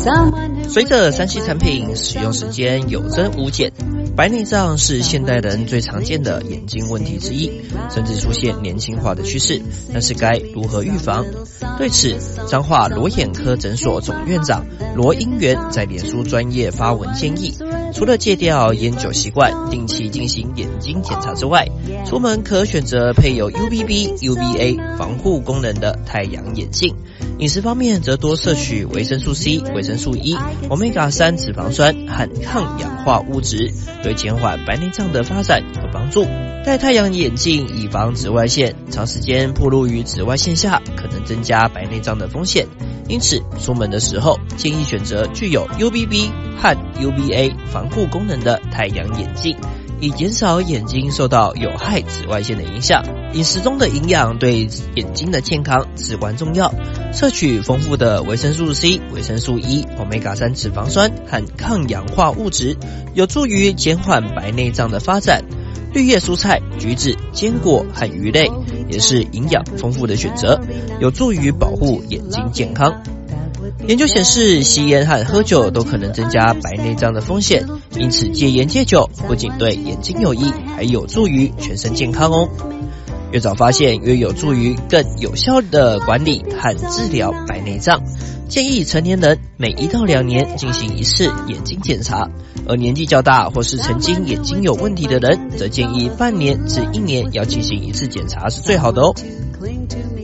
随着3C 产品使用时间有增无减，白内障是现代人最常见的眼睛问题之一，甚至出现年轻化的趋势。但是该如何预防？对此，彰化罗眼科诊所总院长罗英元在脸书专页发文建议，除了戒掉烟酒习惯，定期进行眼睛检查之外，出门可选择配有 UVB、UVA 防护功能的太阳眼镜。饮食方面则多摄取维生素 C、维生素 E、Omega-3 脂肪酸和抗氧化物质，对减缓白内障的发展有帮助。戴太阳眼镜以防紫外线，长时间暴露于紫外线下可能增加白内障的风险，因此出门的时候建议选择具有 UVB 和 UVA 防护功能的太阳眼镜，以减少眼睛受到有害紫外线的影响。饮食中的营养对眼睛的健康至关重要，摄取丰富的维生素 C、维生素 E、Omega-3 脂肪酸和抗氧化物质，有助于减缓白内障的发展。绿叶蔬菜、橘子、坚果和鱼类也是营养丰富的选择，有助于保护眼睛健康。研究显示，吸烟和喝酒都可能增加白内障的风险，因此戒烟戒酒不仅对眼睛有益，还有助于全身健康哦。越早发现，越有助于更有效的管理和治疗白内障。建议成年人每1到2年进行一次眼睛检查，而年纪较大或是曾经眼睛有问题的人，则建议半年至1年要进行一次检查是最好的哦。